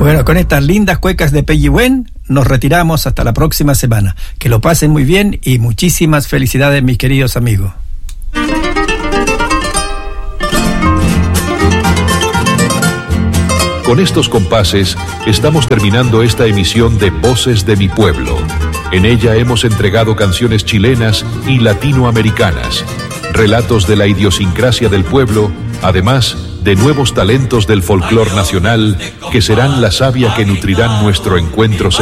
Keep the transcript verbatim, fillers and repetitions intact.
Bueno, con estas lindas cuecas de Pellihuen nos retiramos hasta la próxima semana. Que lo pasen muy bien y muchísimas felicidades, mis queridos amigos. Con estos compases estamos terminando esta emisión de Voces de mi Pueblo. En ella hemos entregado canciones chilenas y latinoamericanas, relatos de la idiosincrasia del pueblo, además de nuevos talentos del folclor nacional que serán la savia que nutrirán nuestro encuentro